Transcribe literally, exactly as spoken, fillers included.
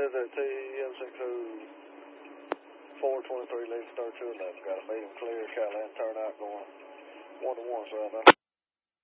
is at T M six oh four twenty-three, lead thirty-two eleven. Got a medium clear, Callahan turnout going one to one, so I know.